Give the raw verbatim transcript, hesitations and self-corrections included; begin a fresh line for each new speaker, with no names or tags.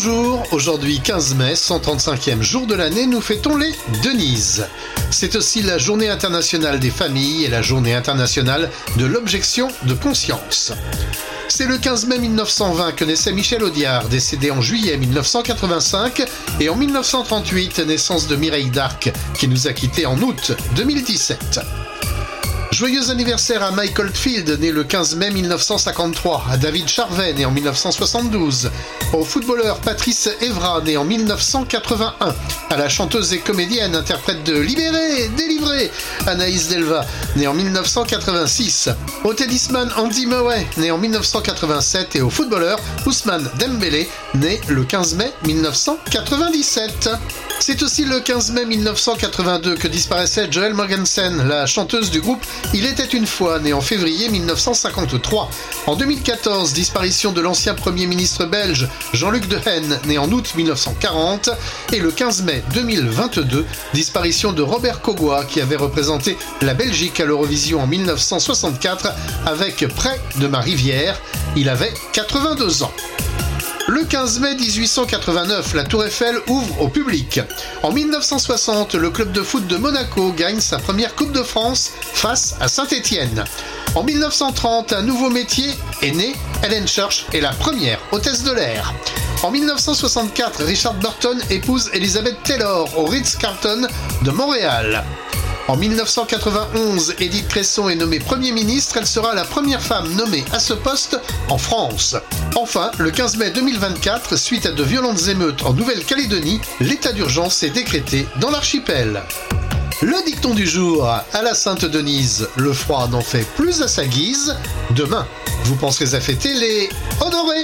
Bonjour, aujourd'hui quinze mai, cent trente-cinquième jour de l'année, nous fêtons les Denises. C'est aussi la journée internationale des familles et la journée internationale de l'objection de conscience. C'est le quinze mai mille neuf cent vingt que naissait Michel Audiard, décédé en juillet mille neuf cent quatre-vingt-cinq, et en mille neuf cent trente-huit, naissance de Mireille d'Arc, qui nous a quittés en août deux mille dix-sept. Joyeux anniversaire à Mike Oldfield, né le quinze mai mille neuf cent cinquante-trois, à David Charvet, né en mille neuf cent soixante-douze, au footballeur Patrice Evra, né en mille neuf cent quatre-vingt-un, à la chanteuse et comédienne, interprète de Libéré, délivré, Anaïs Delva, née en mille neuf cent quatre-vingt-six, au tennisman Andy Murray, né en mille neuf cent quatre-vingt-sept, et au footballeur Ousmane Dembélé, né le quinze mai mille neuf cent quatre-vingt-dix-sept. C'est aussi le quinze mai mille neuf cent quatre-vingt-deux que disparaissait Joel Morgensen, la chanteuse du groupe Il était une fois, née en février mille neuf cent cinquante-trois. En deux mille quatorze, disparition de l'ancien Premier ministre belge Jean-Luc Dehaene, né en août mille neuf cent quarante. Et le quinze mai deux mille vingt-deux, disparition de Robert Kogoi, qui avait représenté la Belgique à l'Eurovision en mille neuf cent soixante-quatre avec Près de ma rivière. Il avait quatre-vingt-deux ans. Le quinze mai dix-huit cent quatre-vingt-neuf, la Tour Eiffel ouvre au public. En mille neuf cent soixante, le club de foot de Monaco gagne sa première Coupe de France face à Saint-Étienne. En mille neuf cent trente, un nouveau métier est né, Helen Church est la première hôtesse de l'air. En mille neuf cent soixante-quatre, Richard Burton épouse Elizabeth Taylor au Ritz-Carlton de Montréal. En mille neuf cent quatre-vingt-onze, Édith Cresson est nommée Premier ministre. Elle sera la première femme nommée à ce poste en France. Enfin, le quinze mai deux mille vingt-quatre, suite à de violentes émeutes en Nouvelle-Calédonie, l'état d'urgence est décrété dans l'archipel. Le dicton du jour, à la Sainte-Denise, le froid n'en fait plus à sa guise. Demain, vous penserez à fêter les honorés.